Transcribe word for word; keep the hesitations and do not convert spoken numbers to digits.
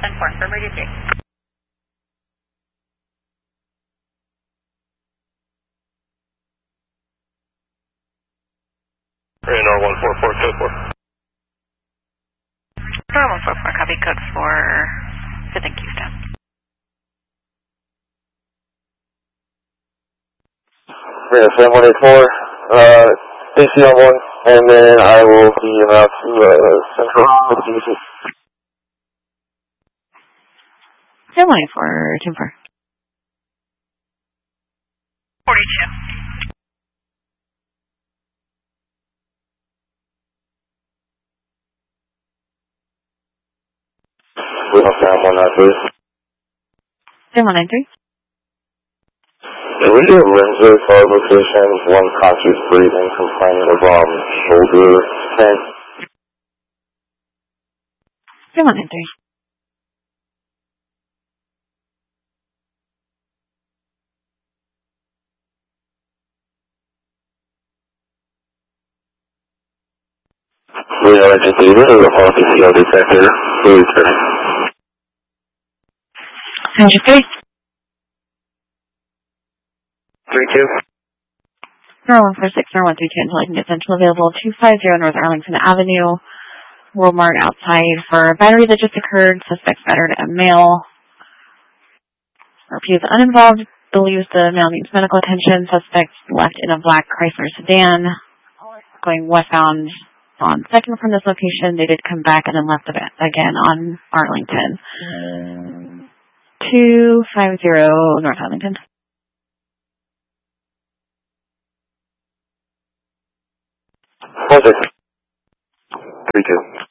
ten four for emergency. Radar one four four, code four. Radar one four four, copy code for fifth and Keystone. Yeah, seven one eight four, uh, A C on one, and then I will be about to, uh, Central with D C. seven one eight four, ten four. forty-two. We don't have one nine three. seven one nine three. Yeah, we do have Renzo car location, one conscious breathing, complaining of, um, shoulder pain. seven one nine three. We are just leaving the F C L detector, please turn. Hundred three. Three two. zero one four six zero one three two until I can get central available. two five zero North Arlington Avenue. Walmart outside for a battery that just occurred. Suspects battered a male. Repeat uninvolved. Believes the male needs medical attention. Suspects left in a black Chrysler sedan. Going westbound on second from this location. They did come back and then left again on Arlington. two five zero North Arlington. Four six. Three two.